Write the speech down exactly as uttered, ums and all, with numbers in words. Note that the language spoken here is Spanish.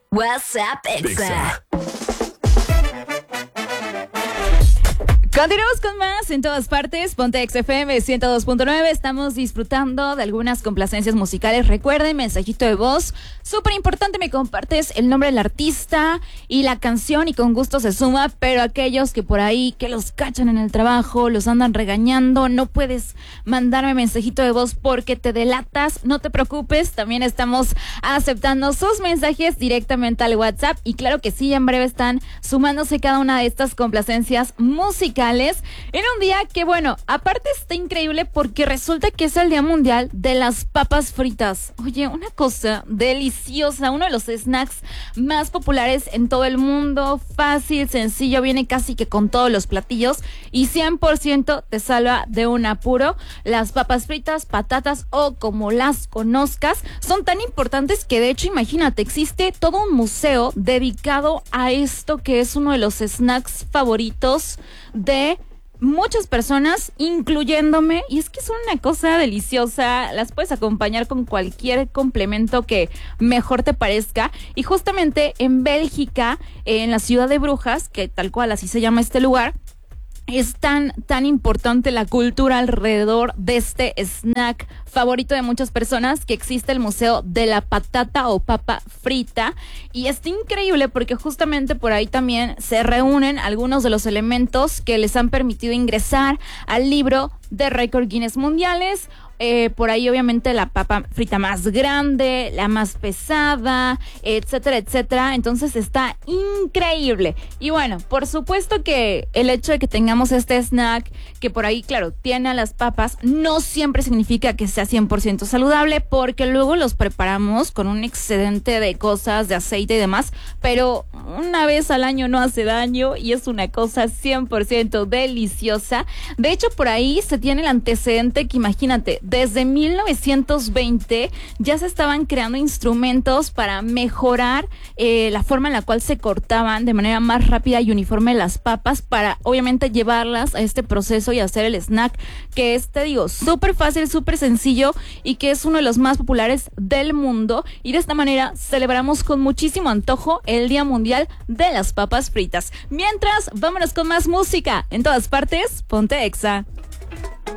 WhatsApp Exa. Continuamos con más en todas partes. Ponte X F M ciento dos punto nueve. Estamos disfrutando de algunas complacencias musicales. Recuerden, mensajito de voz. Súper importante, me compartes el nombre del artista y la canción y con gusto se suma. Pero aquellos que por ahí, que los cachan en el trabajo, los andan regañando, no puedes mandarme mensajito de voz porque te delatas. No te preocupes, también estamos aceptando sus mensajes directamente al WhatsApp. Y claro que sí, en breve están sumándose cada una de estas complacencias musicales. En un día que, bueno, aparte está increíble porque resulta que es el Día Mundial de las Papas Fritas. Oye, una cosa deliciosa, uno de los snacks más populares en todo el mundo, fácil, sencillo, viene casi que con todos los platillos y cien por ciento te salva de un apuro. Las papas fritas, patatas o como las conozcas, son tan importantes que de hecho, imagínate, existe todo un museo dedicado a esto que es uno de los snacks favoritos de muchas personas, incluyéndome, y es que son una cosa deliciosa, las puedes acompañar con cualquier complemento que mejor te parezca, y justamente en Bélgica, en la ciudad de Brujas, que tal cual así se llama este lugar, es tan, tan importante la cultura alrededor de este snack favorito de muchas personas que existe el Museo de la Patata o Papa Frita y está increíble porque justamente por ahí también se reúnen algunos de los elementos que les han permitido ingresar al libro de récord Guinness mundiales. Eh, por ahí obviamente la papa frita más grande, la más pesada, etcétera, etcétera. Entonces está increíble. Y bueno, por supuesto que el hecho de que tengamos este snack, que por ahí, claro, tiene a las papas, no siempre significa que sea cien por ciento saludable, porque luego los preparamos con un excedente de cosas, de aceite y demás, pero una vez al año no hace daño y es una cosa cien por ciento deliciosa. De hecho, por ahí se tiene el antecedente que imagínate, desde mil novecientos veinte ya se estaban creando instrumentos para mejorar eh, la forma en la cual se cortaban de manera más rápida y uniforme las papas para obviamente llevarlas a este proceso y hacer el snack que es, te digo, súper fácil, súper sencillo y que es uno de los más populares del mundo y de esta manera celebramos con muchísimo antojo el Día Mundial de las Papas Fritas. Mientras, vámonos con más música. En todas partes, ponte Exa.